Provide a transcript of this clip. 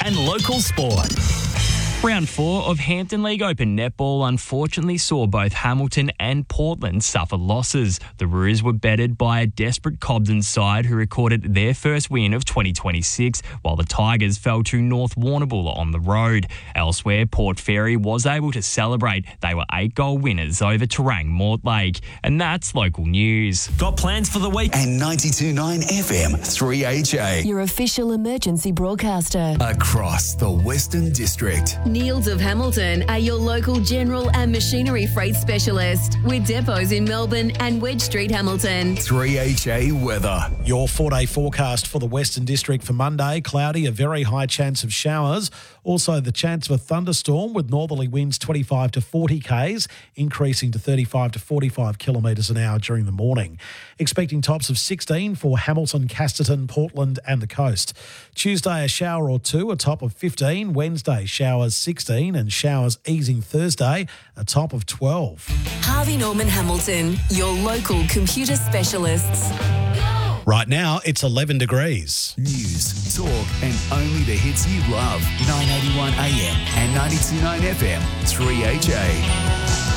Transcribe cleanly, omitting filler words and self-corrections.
and local sport. Round 4 of Hampton League Open Netball unfortunately saw both Hamilton and Portland suffer losses. The Roos were bettered by a desperate Cobden side who recorded their first win of 2026, while the Tigers fell to North Warrnambool on the road. Elsewhere, Port Fairy was able to celebrate. They were 8-goal winners over Terang Mortlake. And that's local news. Got plans for the week? And 92.9 FM 3HA. Your official emergency broadcaster. Across the Western District. Niels of Hamilton are your local general and machinery freight specialist with depots in Melbourne and Wedge Street, Hamilton. 3HA weather. Your 4-day forecast for the Western District for Monday: cloudy, a very high chance of showers. Also, the chance of a thunderstorm with northerly winds 25 to 40 k's, increasing to 35 to 45 kilometres an hour during the morning. Expecting tops of 16 for Hamilton, Casterton, Portland and the coast. Tuesday, a shower or two, a top of 15. Wednesday, showers 16 and showers easing Thursday, a top of 12. Harvey Norman Hamilton, your local computer specialists. Right now, it's 11 degrees. News, talk and only the hits you love. 981 AM and 92.9 FM 3HA.